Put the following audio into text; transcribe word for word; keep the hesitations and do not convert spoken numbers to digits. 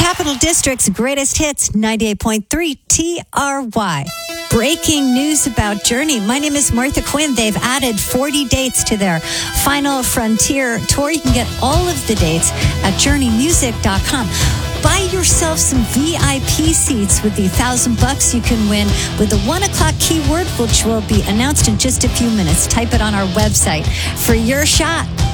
Capital District's greatest hits, ninety-eight point three T R Y. Breaking news about Journey. My name is Martha Quinn. They've added forty dates to their Final Frontier tour. You can get all of the dates at journey music dot com. Buy yourself some V I P seats with the thousand bucks you can win with the one o'clock keyword, which will be announced in just a few minutes. Type it on our website for your shot.